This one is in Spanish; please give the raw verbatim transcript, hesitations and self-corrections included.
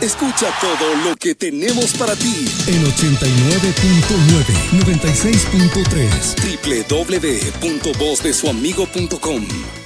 Escucha todo lo que tenemos para ti en ochenta y nueve punto nueve, noventa y seis punto tres, doble u doble u doble u punto voz de su amigo punto com.